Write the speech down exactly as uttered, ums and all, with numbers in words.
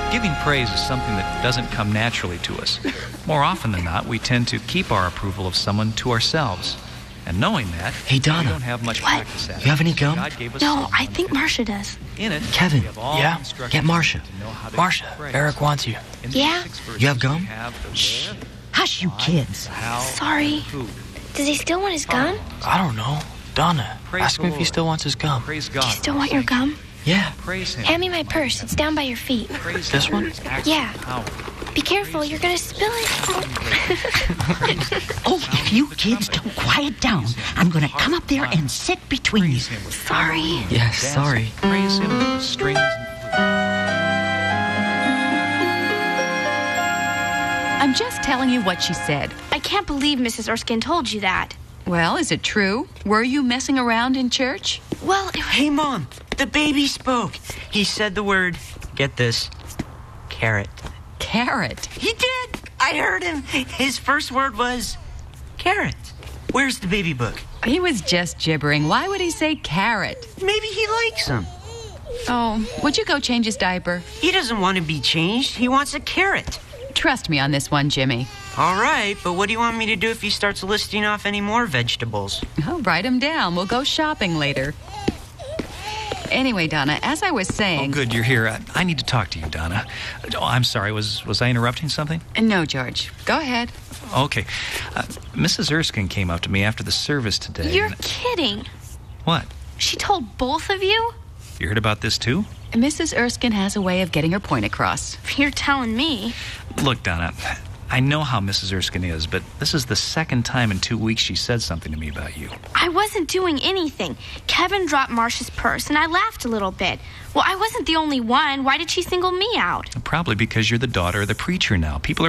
Giving praise is something that doesn't come naturally to us. More often than not, we tend to keep our approval of someone to ourselves. And knowing that, hey, Donna, we don't have much what? practice at it. You have any gum? No, I think Marcia does. In it, Kevin, yeah? Get Marcia. Marcia, Eric wants you. Yeah? You have gum? Shh. Hush, you kids. Sorry. Does he still want his gum? I don't know. Donna, Praise ask him if he Lord. still wants his gum. Praise God. Do you still want your gum? Yeah. Praise Him. Hand me my purse. It's down by your feet. Praise This Him. one? His acts Yeah. of power. Be careful, you're gonna spill it. Oh, if you kids don't quiet down, I'm going to come up there and sit between you. Sorry. Yes, sorry. Praise Him with the strings and flute. I'm just telling you what she said. I can't believe Missus Erskine told you that. Well, is it true? Were you messing around in church? Well, it was... Hey, Mom, the baby spoke. He said the word, get this, carrot. Carrot. He did. I heard him. His first word was carrot. Where's the baby book? He was just gibbering. Why would he say carrot? Maybe he likes him. Oh, would you go change his diaper? He doesn't want to be changed. He wants a carrot. Trust me on this one, Jimmy. All right, but what do you want me to do if he starts listing off any more vegetables? I'll write him down. We'll go shopping later. Anyway, Donna, as I was saying... Oh, good, you're here. I, I need to talk to you, Donna. Oh, I'm sorry. Was was I interrupting something? No, George. Go ahead. Okay. Uh, Missus Erskine came up to me after the service today. You're and- kidding. What? She told both of you? You heard about this, too? Missus Erskine has a way of getting her point across. You're telling me. Look, Donna, I know how Missus Erskine is, but this is the second time in two weeks she said something to me about you. I wasn't doing anything. Kevin dropped Marcia's purse, and I laughed a little bit. Well, I wasn't the only one. Why did she single me out? Probably because you're the daughter of the preacher now. People are